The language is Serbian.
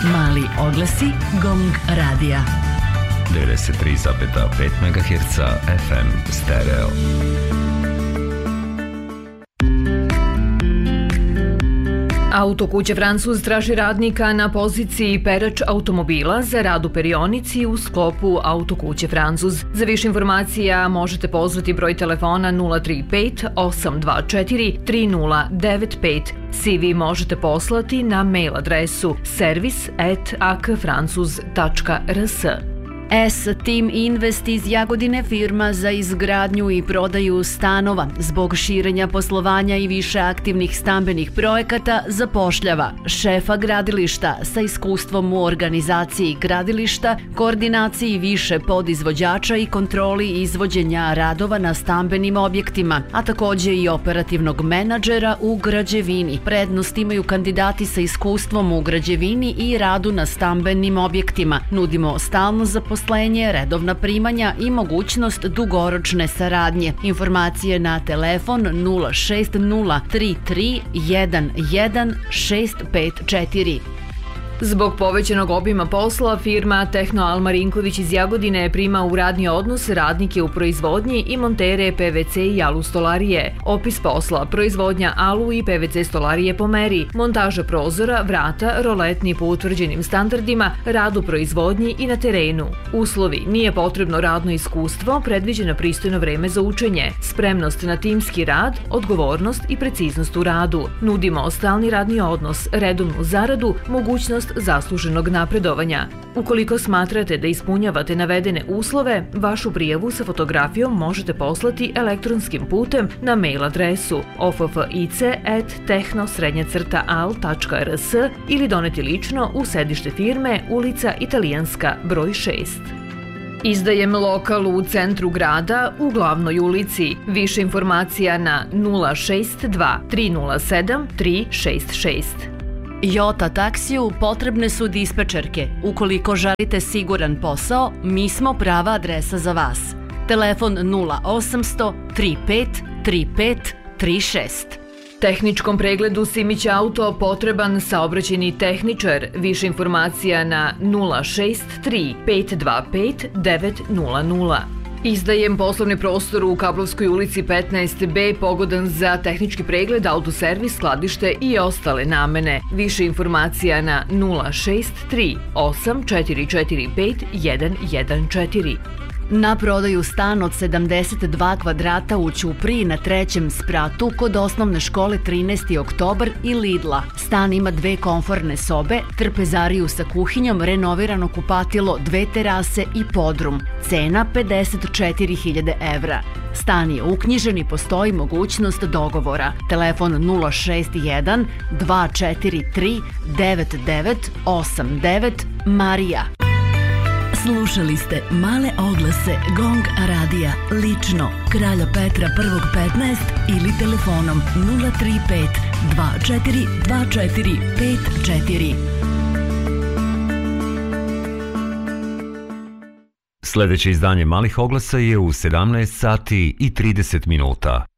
Mali oglasi GONG radija. 93,5 MHz FM stereo. Autokuća Francuz traži radnika na poziciji perač automobila za rad u perionici u sklopu Autokuće Francuz. Za više informacija možete pozvati broj telefona 035 824 3095. CV možete poslati na mail adresu servis@akfrancuz.rs. S-Team Invest iz Jagodine, firma za izgradnju i prodaju stanova, zbog širenja poslovanja i više aktivnih stambenih projekata zapošljava šefa gradilišta sa iskustvom u organizaciji gradilišta, koordinaciji više podizvođača i kontroli izvođenja radova na stambenim objektima, a također i operativnog menadžera u građevini. Prednost imaju kandidati sa iskustvom u građevini i radu na stambenim objektima. Nudimo stalno zaposlenje, redovna primanja i mogućnost dugoročne saradnje. Informacije na telefon 06033111654. Zbog povećanog obima posla, firma Tehno Al Marinković iz Jagodine prima u radni odnos radnike u proizvodnji i montere PVC i alu stolarije. Opis posla: proizvodnja alu i PVC stolarije po meri, montaža prozora, vrata, roletni po utvrđenim standardima, rad u proizvodnji i na terenu. Uslovi: nije potrebno radno iskustvo, predviđeno pristojno vreme za učenje, spremnost na timski rad, odgovornost i preciznost u radu. Nudimo stalni radni odnos, redovnu zaradu, mogućnost zasluženog napredovanja. Ukoliko smatrate da ispunjavate navedene uslove, vašu prijavu sa fotografijom možete poslati elektronskim putem na mail adresu office@tehno-al.rs ili doneti lično u sedište firme, ulica Italijanska, broj 6. Izdajem lokal u centru grada u glavnoj ulici. Više informacija na 062 307 366. Jota taksiju potrebne su dispečerke. Ukoliko želite siguran posao, mi smo prava adresa za vas. Telefon 0800 35 35 36. Tehničkom pregledu Simić Auto potreban saobraćajni tehničar. Više informacija na 063 525 900. Izdajem poslovni prostor u Kablovskoj ulici 15B, pogodan za tehnički pregled, autoservis, skladište i ostale namene. Više informacija na 063 8445 114. Na prodaju stan od 72 kvadrata u Ćupriji na 3. spratu kod osnovne škole 13. oktobar i Lidla. Stan ima 2 komforne sobe, trpezariju sa kuhinjom, renovirano kupatilo, 2 terase i podrum. Cena 54.000 evra. Stan je uknjižen i postoji mogućnost dogovora. Telefon 061 243 9989 Marija. Slušali ste male oglase GONG radija, lično Kralja Petra 1.15 ili telefonom 035 24 24 54. Sljedeće izdanje malih oglasa je u 17 sati i 30 minuta.